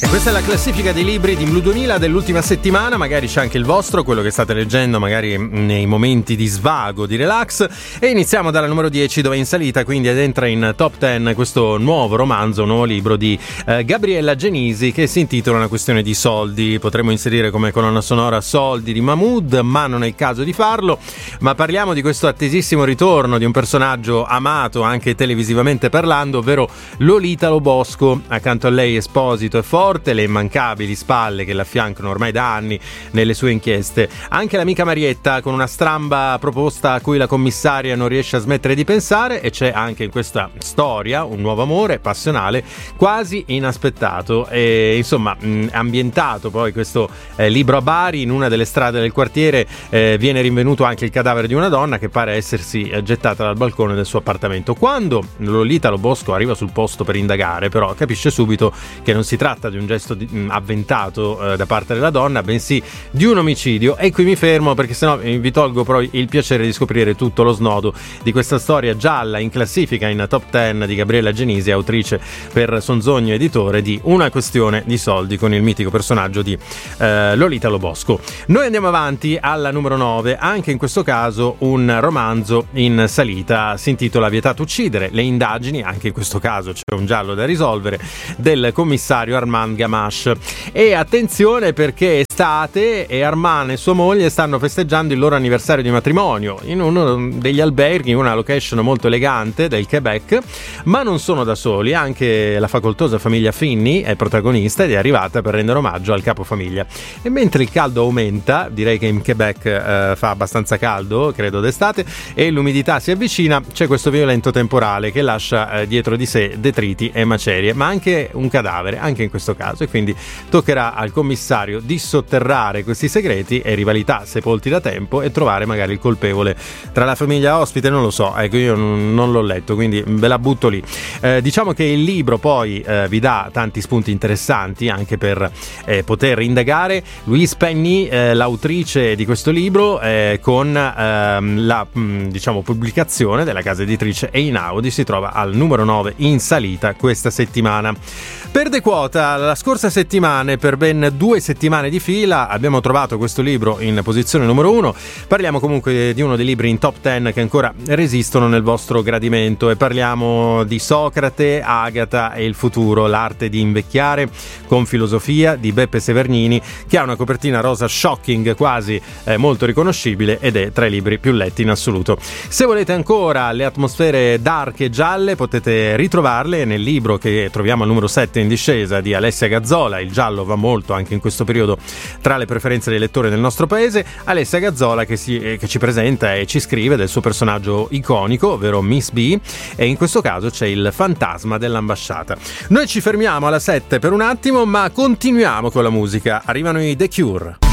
E questa è la classifica dei libri di Blu 2000 dell'ultima settimana, magari c'è anche il vostro, quello che state leggendo magari nei momenti di svago, di relax, e iniziamo dalla numero 10 dove è in salita, quindi ed entra in top 10 questo nuovo romanzo, un nuovo libro di Gabriella Genisi che si intitola Una questione di soldi. Potremmo inserire come colonna sonora Soldi di Mahmood, ma non è il caso di farlo, ma parliamo di questo attesissimo ritorno di un personaggio amato anche televisivamente parlando, ovvero Lolita Lo Bosco. Accanto a lei Esposito e Forte, le immancabili spalle che l'affiancano ormai da anni nelle sue inchieste, anche l'amica Marietta con una stramba proposta a cui la commissaria non riesce a smettere di pensare, e c'è anche in questa storia un nuovo amore passionale quasi inaspettato, e insomma ambientato poi questo libro a Bari. In una delle strade del quartiere viene rinvenuto anche il cadavere di una donna che pare essersi gettata dal balcone del suo appartamento. Quando Lolita Lo Bosco arriva sul posto per indagare, però capisce subito che non si tratta di un gesto avventato da parte della donna, bensì di un omicidio. E qui mi fermo perché sennò vi tolgo poi il piacere di scoprire tutto lo snodo di questa storia gialla in classifica in top 10 di Gabriella Genisi, autrice per Sonzogno editore di Una questione di soldi, con il mitico personaggio di Lolita Lo Bosco. Noi andiamo avanti alla numero 9, anche in questo caso un romanzo in salita, si intitola Vietato uccidere, le indagini, anche in questo caso c'è un giallo da risolvere, del commissario Armand Gamache. E attenzione perché è estate e Armand e sua moglie stanno festeggiando il loro anniversario di matrimonio in uno degli alberghi, in una location molto elegante del Quebec, ma non sono da soli, anche la facoltosa famiglia Finney è protagonista ed è arrivata per rendere omaggio al capofamiglia. E mentre il caldo aumenta, direi che in Quebec fa abbastanza caldo, credo d'estate, e l'umidità si avvicina, c'è questo violento temporale che lascia dietro di sé detriti e macerie, ma anche un cadavere, anche in questo caso, e quindi toccherà al commissario di sotterrare questi segreti e rivalità sepolti da tempo e trovare magari il colpevole tra la famiglia ospite. Non lo so, ecco, io non l'ho letto, quindi ve la butto lì. Diciamo che il libro poi vi dà tanti spunti interessanti anche per poter indagare. Louise Penny, l'autrice di questo libro, con la diciamo pubblicazione della casa editrice Einaudi, si trova al numero 9 in salita questa settimana. Perde quota la scorsa settimana, per ben 2 settimane di fila abbiamo trovato questo libro in posizione numero 1. Parliamo comunque di uno dei libri in top 10 che ancora resistono nel vostro gradimento, e parliamo di Socrate, Agata e il futuro, l'arte di invecchiare con filosofia di Beppe Severnini, che ha una copertina rosa shocking, quasi molto riconoscibile, ed è tra i libri più letti in assoluto. Se volete ancora le atmosfere dark e gialle potete ritrovarle nel libro che troviamo al numero 7 in discesa di Alessia Gazzola. Il giallo va molto anche in questo periodo tra le preferenze dei lettori nel nostro paese. Alessia Gazzola che ci presenta e ci scrive del suo personaggio iconico, ovvero Miss B, e in questo caso c'è il fantasma dell'ambasciata. Noi ci fermiamo alla 7 per un attimo, ma continuiamo con la musica. Arrivano i The Cure.